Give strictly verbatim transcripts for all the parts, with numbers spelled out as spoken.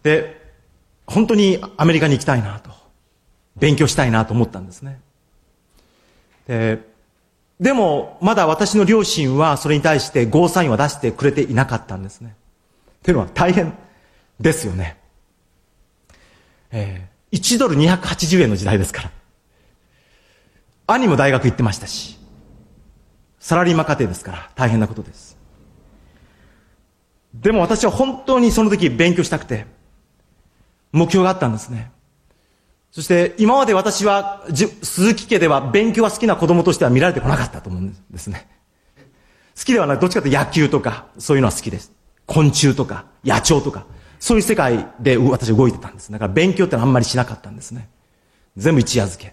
で、本当にアメリカに行きたいなと、勉強したいなと思ったんですね。で、でもまだ私の両親はそれに対してゴーサインは出してくれていなかったんですね。というのは大変ですよね。えー、いちドルにひゃくはちじゅうえんの時代ですから。兄も大学行ってましたし、サラリーマン家庭ですから大変なことです。でも私は本当にその時勉強したくて、目標があったんですね。そして今まで私は鈴木家では勉強が好きな子供としては見られてこなかったと思うんですね。好きではない、どっちかというと野球とかそういうのは好きです。昆虫とか野鳥とかそういう世界で私は動いてたんです。だから勉強ってのはあんまりしなかったんですね。全部一夜漬け。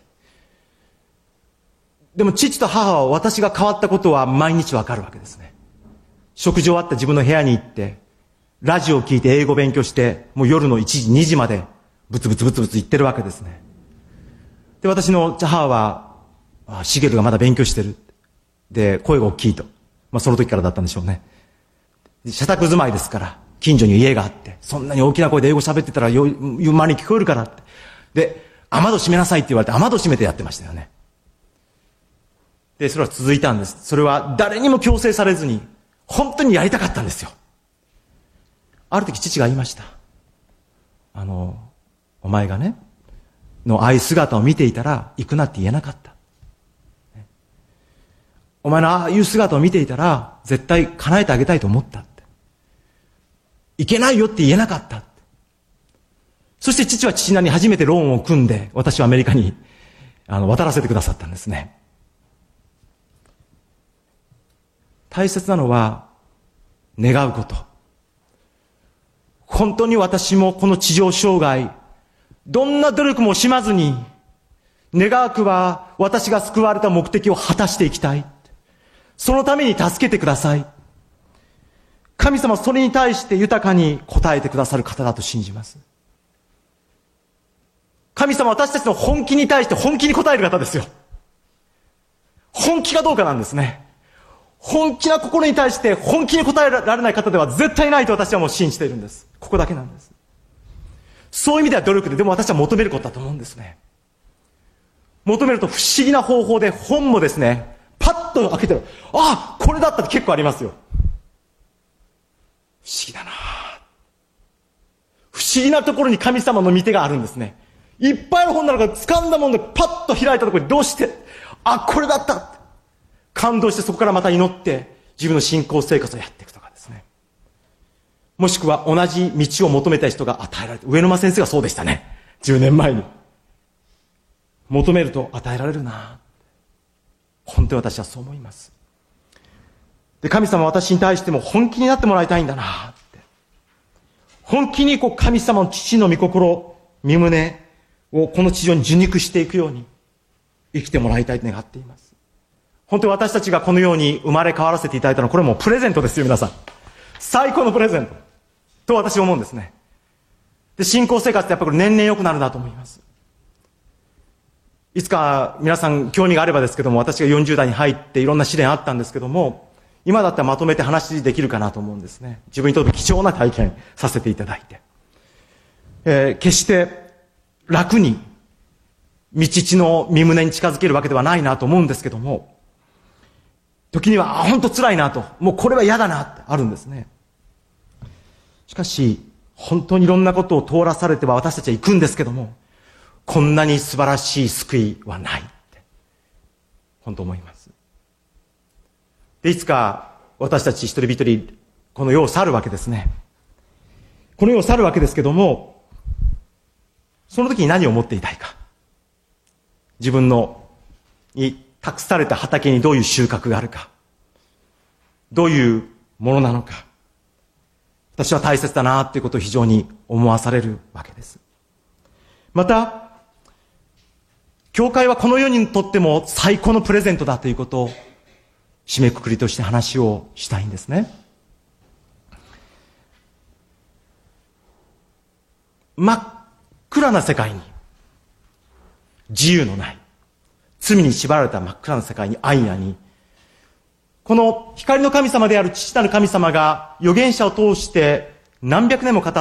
でも父と母は私が変わったことは毎日わかるわけですね。食事終わって自分の部屋に行って、ラジオを聞いて英語勉強して、もう夜のいちじ、にじまでブツブツブツブツ言ってるわけですね。で、私の母は、あ、シゲルがまだ勉強してる。で、声が大きいと。まあその時からだったんでしょうね。社宅住まいですから、近所に家があって、そんなに大きな声で英語喋ってたらよ、ゆまに聞こえるからって。で、雨戸閉めなさいって言われて雨戸閉めてやってましたよね。で、それは続いたんです。それは誰にも強制されずに、本当にやりたかったんですよ。ある時父が言いました。あの、お前がね、のああいう姿を見ていたら、行くなって言えなかった。ね、お前のああいう姿を見ていたら、絶対叶えてあげたいと思ったって。いけないよって言えなかったって。そして父は父なりに初めてローンを組んで、私はアメリカにあの渡らせてくださったんですね。大切なのは、願うこと。本当に私もこの地上生涯、どんな努力もしまずに、願わくは私が救われた目的を果たしていきたい。そのために助けてください。神様はそれに対して豊かに応えてくださる方だと信じます。神様は私たちの本気に対して本気に応える方ですよ。本気かどうかなんですね。本気な心に対して本気に応えられない方では絶対ないと私はもう信じているんです。ここだけなんです。そういう意味では努力で、でも私は求めることだと思うんですね。求めると不思議な方法で本もですね、パッと開けてる。あ、これだったって結構ありますよ。不思議だな。不思議なところに神様の御手があるんですね。いっぱいの本なのから掴んだもんでパッと開いたところにどうして、あ、これだった。感動してそこからまた祈って自分の信仰生活をやっていくとかですね。もしくは同じ道を求めた人が与えられて、上沼先生がそうでしたね。じゅうねんまえに。求めると与えられるな。本当に私はそう思います。で、神様は私に対しても本気になってもらいたいんだなって。本気にこう神様の父の御心、御胸をこの地上に受肉していくように生きてもらいたいと願っています。本当に私たちがこのように生まれ変わらせていただいたのは、これもうプレゼントですよ、皆さん。最高のプレゼント。と私は思うんですね。で、信仰生活ってやっぱりこれ年々良くなるなと思います。いつか皆さん興味があればですけども、私がよんじゅう代に入っていろんな試練あったんですけども、今だったらまとめて話できるかなと思うんですね。自分にとって貴重な体験させていただいて。えー、決して楽に、御父の御胸に近づけるわけではないなと思うんですけども、時には、あ、ほんと辛いなと、もうこれは嫌だなってあるんですね。しかし、本当にいろんなことを通らされては私たちは行くんですけども、こんなに素晴らしい救いはないって、本当思います。で、いつか私たち一人一人、この世を去るわけですね。この世を去るわけですけども、その時に何を持っていたいか。自分の、に託された畑にどういう収穫があるか。どういうものなのか。私は大切だなということを非常に思わされるわけです。また、教会はこの世にとっても最高のプレゼントだということを締めくくりとして話をしたいんですね。真っ暗な世界に自由のない、罪に縛られた真っ暗な世界に暗夜に、この光の神様である父なる神様が預言者を通して何百年も語